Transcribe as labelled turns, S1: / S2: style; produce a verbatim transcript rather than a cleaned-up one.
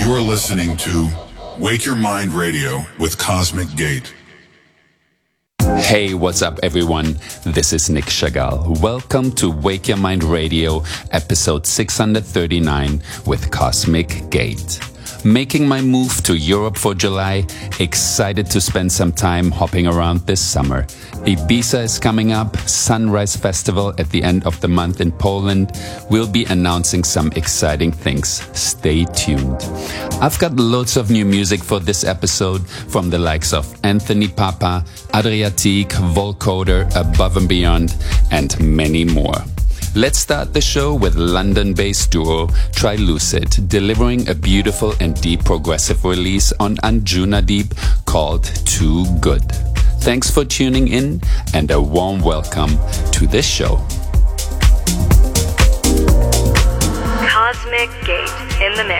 S1: You're listening to Wake Your Mind Radio with Cosmic Gate.
S2: Hey, what's up, everyone? This is Nick Chagall. Welcome to Wake Your Mind Radio, episode six hundred thirty-nine with Cosmic Gate. Making my move to Europe for July, excited to spend some time hopping around this summer. Ibiza is coming up, Sunrise Festival at the end of the month in Poland. We'll be announcing some exciting things. Stay tuned. I've got loads of new music for this episode from the likes of Anthony Papa, Adriatique, Volcoder, Above and Beyond, and many more. Let's start the show with London-based duo Trilucid, delivering a beautiful and deep progressive release on Anjuna Deep called Too Good. Thanks for tuning in and a warm welcome to this show.
S3: Cosmic Gate in the mix.